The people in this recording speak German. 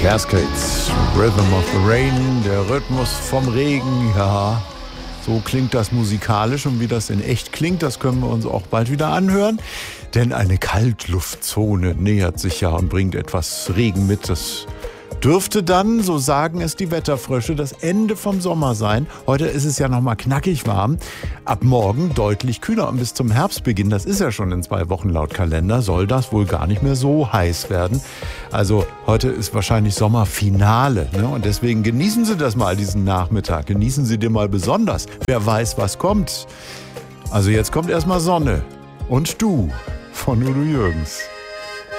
Cascades, Rhythm of the Rain, der Rhythmus vom Regen, ja, so klingt das musikalisch und wie das in echt klingt, das können wir uns auch bald wieder anhören, denn eine Kaltluftzone nähert sich ja und bringt etwas Regen mit, das dürfte dann, so sagen es die Wetterfrösche, das Ende vom Sommer sein. Heute ist es ja noch mal knackig warm. Ab morgen deutlich kühler und bis zum Herbstbeginn, das ist ja schon in 2 Wochen laut Kalender, soll das wohl gar nicht mehr so heiß werden. Also heute ist wahrscheinlich Sommerfinale, ne? Und deswegen genießen Sie das mal, diesen Nachmittag. Genießen Sie den mal besonders. Wer weiß, was kommt. Also jetzt kommt erstmal Sonne. Und du von Udo Jürgens.